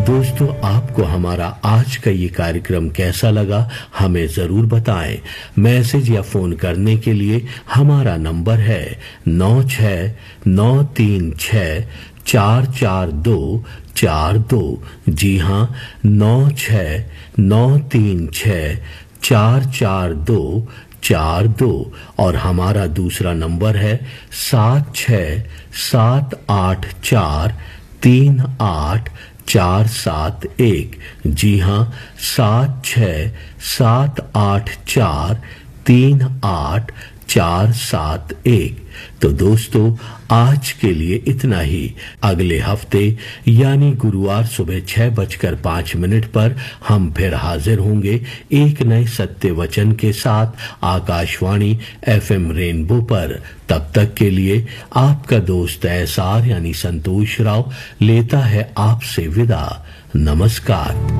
दोस्तों, आपको हमारा आज का ये कार्यक्रम कैसा लगा हमें जरूर बताएं। मैसेज या फोन करने के लिए हमारा नंबर है 9693644242। जी हाँ, 9693644242। और हमारा दूसरा नंबर है 7678438471। जी हाँ, 7678438471। तो दोस्तों, आज के लिए इतना ही। अगले हफ्ते यानी गुरुवार सुबह 6:05 पर हम फिर हाजिर होंगे एक नए सत्य वचन के साथ आकाशवाणी FM रेनबो पर। तब तक के लिए आपका दोस्त एसआर यानी संतोष राव लेता है आपसे विदा। नमस्कार।